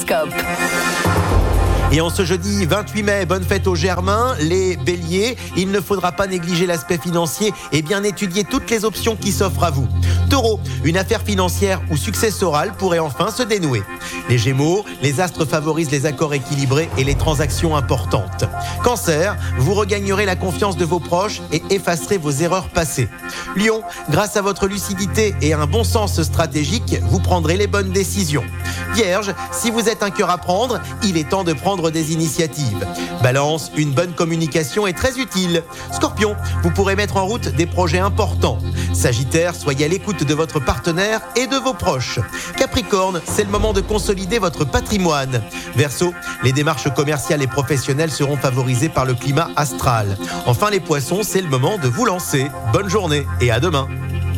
l'horoscope. Et en ce jeudi 28 mai, bonne fête aux Germains, les Béliers. Il ne faudra pas négliger l'aspect financier et bien étudier toutes les options qui s'offrent à vous. Taureau, une affaire financière ou successorale pourrait enfin se dénouer. Les Gémeaux, les astres favorisent les accords équilibrés et les transactions importantes. Cancer, vous regagnerez la confiance de vos proches et effacerez vos erreurs passées. Lion, grâce à votre lucidité et un bon sens stratégique, vous prendrez les bonnes décisions. Vierge, si vous êtes un cœur à prendre, il est temps de prendre des initiatives. Balance, une bonne communication est très utile. Scorpion, vous pourrez mettre en route des projets importants. Sagittaire, soyez à l'écoute de votre partenaire et de vos proches. Capricorne, c'est le moment de consolider votre patrimoine. Verseau, les démarches commerciales et professionnelles seront favorisées par le climat astral. Enfin les poissons, c'est le moment de vous lancer. Bonne journée et à demain.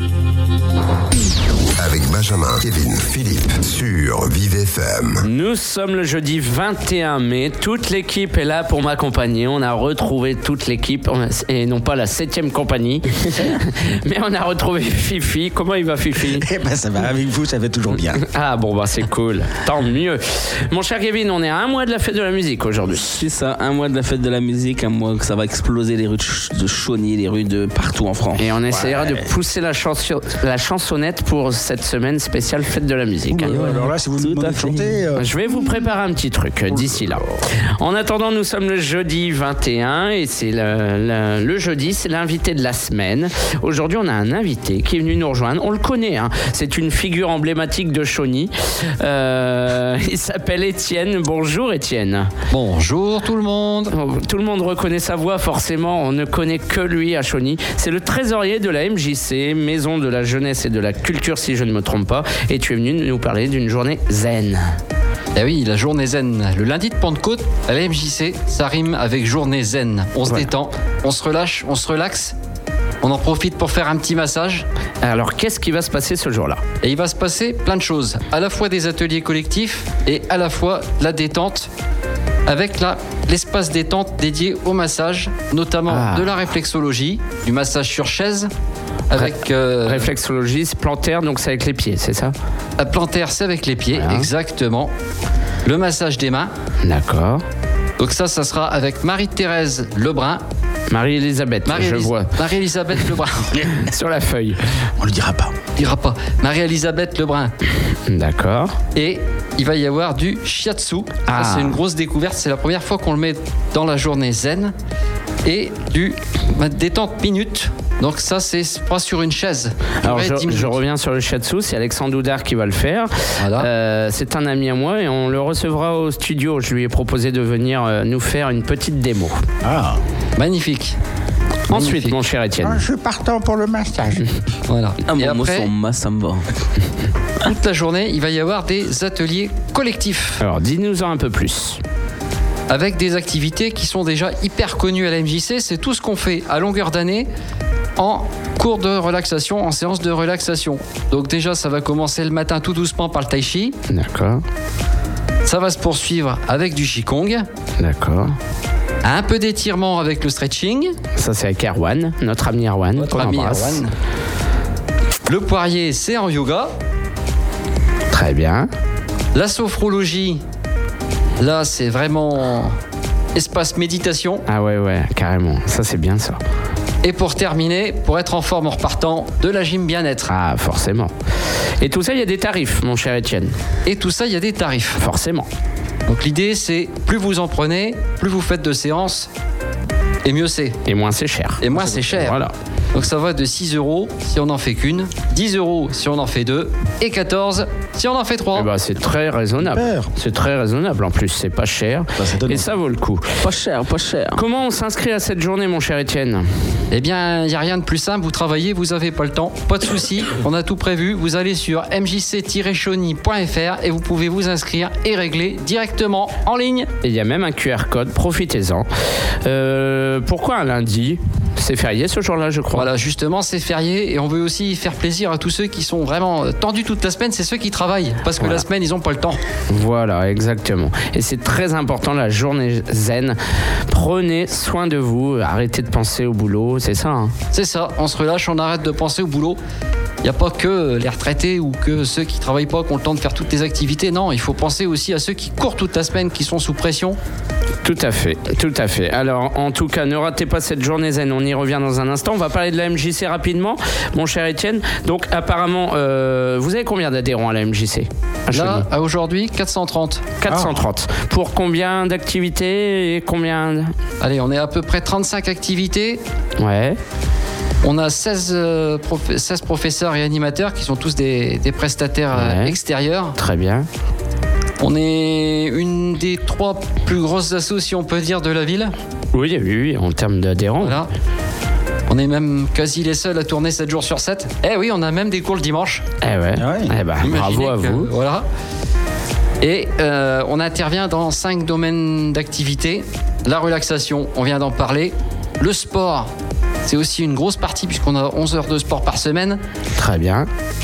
Avec Benjamin, Kevin, Philippe sur Vive FM. Nous sommes le jeudi 21 mai. Toute l'équipe est là pour m'accompagner. On a retrouvé toute l'équipe et non pas la 7e compagnie. Mais on a retrouvé Fifi. Comment il va, Fifi ? Eh ben ça va avec vous, ça va toujours bien. Ah bon, bah c'est cool. Tant mieux. Mon cher Kevin, on est à un mois de la fête de la musique aujourd'hui. C'est ça, un mois de la fête de la musique, un mois que ça va exploser les rues de Chauny, les rues de partout en France. Et on essaiera de pousser la chansonnette pour cette semaine spéciale fête de la musique. Alors là, si vous nous demandez de chanter... Je vais vous préparer un petit truc d'ici là. En attendant, nous sommes le jeudi 21 et c'est le jeudi, c'est l'invité de la semaine. Aujourd'hui, on a un invité qui est venu nous rejoindre. On le connaît, hein. C'est une figure emblématique de Chauny. Il s'appelle Étienne. Bonjour Étienne. Bonjour tout le monde. Tout le monde reconnaît sa voix, forcément. On ne connaît que lui à Chauny. C'est le trésorier de la MJC, Maison de la Jeunesse et de la Culture, si je ne me trompe pas. Et tu es venu nous parler d'une journée zen. Eh oui, la journée zen. Le lundi de Pentecôte, à la MJC, ça rime avec journée zen. On se détend, on se relâche, on se relaxe. On en profite pour faire un petit massage. Alors, qu'est-ce qui va se passer ce jour-là ? Et il va se passer plein de choses. À la fois des ateliers collectifs et à la fois la détente. Avec l'espace détente dédié au massage, notamment de la réflexologie, du massage sur chaise. Avec réflexologie, c'est plantaire, donc c'est avec les pieds, c'est ça ? Plantaire, c'est avec les pieds, voilà. Exactement. Le massage des mains. D'accord. Donc ça sera avec Marie-Thérèse Lebrun. Marie-Elisabeth, je vois. Marie-Elisabeth Lebrun. Sur la feuille. On le dira pas. Marie-Elisabeth Lebrun. D'accord. Et il va y avoir du shiatsu. Ça, c'est une grosse découverte. C'est la première fois qu'on le met dans la journée zen. Et du détente minute. Donc ça, c'est pas sur une chaise. Alors je reviens sur le shiatsu, c'est Alexandre Doudard qui va le faire. Voilà. C'est un ami à moi et on le recevra au studio. Je lui ai proposé de venir nous faire une petite démo. Ah, magnifique. Ensuite, mon cher Étienne. Je suis partant pour le massage. Voilà. Et après, ça me va. Toute la journée, il va y avoir des ateliers collectifs. Alors, dis-nous-en un peu plus. Avec des activités qui sont déjà hyper connues à la MJC. C'est tout ce qu'on fait à longueur d'année en cours de relaxation, en séance de relaxation. Donc déjà, ça va commencer le matin tout doucement par le tai chi. D'accord. Ça va se poursuivre avec du qigong. D'accord. Un peu d'étirement avec le stretching. Ça, c'est avec Erwan, notre ami Erwan. Notre ami Erwan. Le poirier, c'est en yoga. Très bien. La sophrologie, là, c'est vraiment espace méditation. Ah ouais, carrément. Ça, c'est bien, ça. Et pour terminer, pour être en forme en repartant, de la gym bien-être. Ah, forcément. Et tout ça, il y a des tarifs, mon cher Étienne. Et tout ça, il y a des tarifs. Forcément. Donc l'idée, c'est plus vous en prenez, plus vous faites de séances, et mieux c'est. Et moins c'est cher. Et moins c'est cher. Voilà. Donc ça va de 6 € si on n'en fait qu'une, 10 € si on en fait 2, et 14 si on en fait 3. Eh ben, c'est très raisonnable. Super. C'est très raisonnable en plus, c'est pas cher. Et ça vaut le coup. Pas cher. Comment on s'inscrit à cette journée, mon cher Étienne ? Eh bien, il n'y a rien de plus simple. Vous travaillez, vous n'avez pas le temps. Pas de souci, on a tout prévu. Vous allez sur mjc-chauny.fr et vous pouvez vous inscrire et régler directement en ligne. Et il y a même un QR code, profitez-en. Pourquoi un lundi ? C'est férié ce jour-là, je crois. Voilà, justement, c'est férié et on veut aussi faire plaisir à tous ceux qui sont vraiment tendus toute la semaine. C'est ceux qui travaillent parce que la semaine, ils n'ont pas le temps. Voilà, exactement. Et c'est très important, la journée zen. Prenez soin de vous, arrêtez de penser au boulot, c'est ça, hein ? C'est ça, on se relâche, on arrête de penser au boulot. Il n'y a pas que les retraités ou que ceux qui ne travaillent pas qui ont le temps de faire toutes les activités. Non, il faut penser aussi à ceux qui courent toute la semaine, qui sont sous pression. Tout à fait, tout à fait. Alors, en tout cas, ne ratez pas cette journée zen. On y revient dans un instant. On va parler de la MJC rapidement, mon cher Étienne. Donc, apparemment, vous avez combien d'adhérents à la MJC à Là, à aujourd'hui, 430. 430. Pour combien d'activités et combien... Allez, on est à peu près 35 activités. Ouais. On a 16 professeurs et animateurs qui sont tous des prestataires extérieurs. Très bien. On est une des 3 plus grosses assos, si on peut dire, de la ville. Oui, en termes d'adhérents. Voilà. On est même quasi les seuls à tourner 7 jours sur 7. Eh oui, on a même des cours le dimanche. Eh ouais. Eh ben, bravo à vous. Voilà. Et on intervient dans 5 domaines d'activité. La relaxation, on vient d'en parler. Le sport, c'est aussi une grosse partie puisqu'on a 11 heures de sport par semaine. Très bien.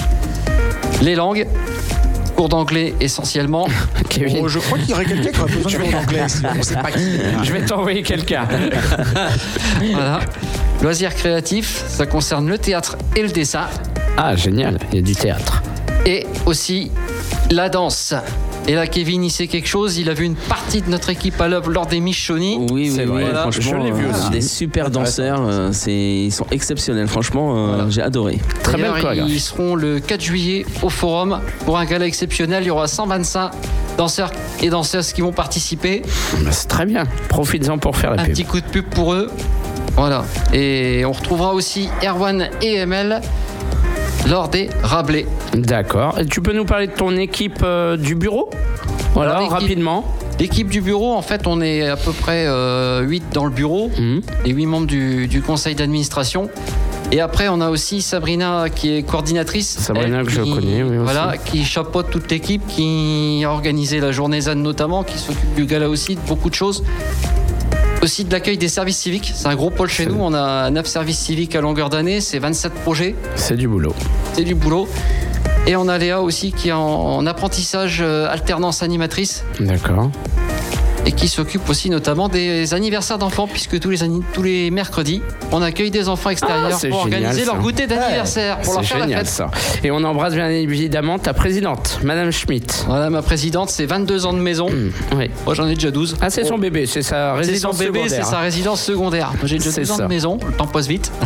Les langues, cours d'anglais essentiellement. Kevin. Oh, je crois qu'il y aurait quelqu'un qui aurait besoin de cours d'anglais. On ne sait pas qui. Je vais t'envoyer quelqu'un. Voilà. Loisirs créatifs, ça concerne le théâtre et le dessin. Ah, génial, il y a du théâtre. Et aussi la danse. Et là, Kevin, il sait quelque chose. Il a vu une partie de notre équipe à l'œuvre lors des Miss Chauny. Oui, Voilà. franchement, Je l'ai vu aussi. des super danseurs. Ils sont exceptionnels. Franchement, j'ai adoré. Très belle D'ailleurs, chorégraphie. ils seront le 4 juillet au Forum pour un gala exceptionnel. Il y aura 125 danseurs et danseuses qui vont participer. Bah, c'est très bien. Profites-en pour faire la Un pub. petit coup de pub pour eux. Voilà. Et on retrouvera aussi Erwan et ML lors des Rabelais. D'accord. Et tu peux nous parler de ton équipe du bureau ? Voilà, Alors, rapidement. L'équipe du bureau, en fait, on est à peu près 8 dans le bureau, les 8 membres du conseil d'administration. Et après, on a aussi Sabrina qui est coordinatrice. Sabrina que je connais, oui, aussi. Voilà, qui chapeaute toute l'équipe, qui a organisé la journée ZAN notamment, qui s'occupe du gala aussi, de beaucoup de choses. Aussi de l'accueil des services civiques. C'est un gros pôle chez nous. On a 9 services civiques à longueur d'année. C'est 27 projets. C'est du boulot. C'est du boulot. Et on a Léa aussi qui est en apprentissage alternance animatrice. D'accord. Et qui s'occupe aussi notamment des anniversaires d'enfants, puisque tous les mercredis, on accueille des enfants extérieurs c'est pour génial, organiser ça. leur goûter d'anniversaire, pour leur C'est faire la génial fête. ça. Et on embrasse bien évidemment ta présidente, Madame Schmitt. Voilà, ma présidente, c'est 22 ans de maison. Oui. Moi, j'en ai déjà 12. Ah, c'est son bébé, c'est sa C'est résidence son bébé, c'est secondaire. sa résidence secondaire. Moi, j'ai déjà C'est 12 ans ça. de maison, le temps passe vite.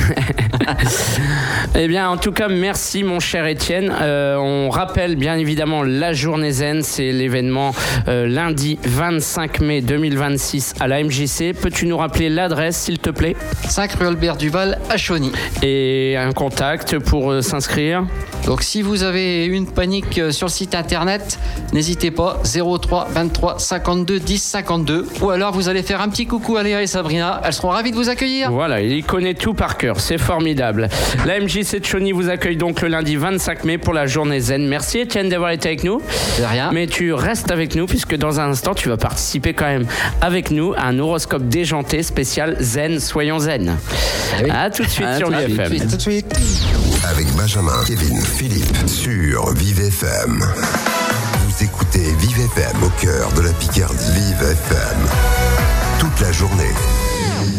Eh bien, en tout cas, merci mon cher Étienne. On rappelle bien évidemment la journée zen, c'est l'événement lundi 25 mai 2026 à la MJC. Peux-tu nous rappeler l'adresse, s'il te plaît ? 5 rue Albert Duval à Chauny. Et un contact pour s'inscrire ? Donc si vous avez une panique sur le site internet, n'hésitez pas, 03 23 52 10 52. Ou alors vous allez faire un petit coucou à Léa et Sabrina, elles seront ravies de vous accueillir. Voilà, il connaît tout par cœur, c'est formidable. La MJC de Chauny vous accueille donc le lundi 25 mai pour la journée zen. Merci Étienne d'avoir été avec nous. De rien. Mais tu restes avec nous puisque dans un instant tu vas participer quand même avec nous à un horoscope déjanté spécial zen, soyons zen. oui. À tout de suite À sur tout de VFM. suite. Tout de suite. Avec Benjamin, Kevin, Philippe sur Vive FM. Vous écoutez Vive FM au cœur de la Picardie. Vive FM. Toute la journée.